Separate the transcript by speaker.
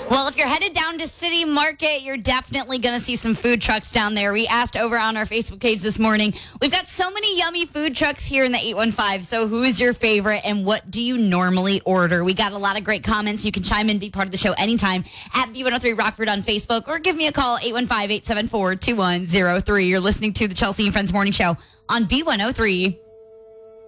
Speaker 1: Well, if you're headed down to City Market, you're definitely going to see some food trucks down there. We asked over on our Facebook page this morning. We've got so many yummy food trucks here in the 815. So who is your favorite and what do you normally order? We got a lot of great comments. You can chime in, be part of the show anytime at B103 Rockford on Facebook or give me a call, 815-874-2103. You're listening to the Chelsea and Friends Morning Show on B103.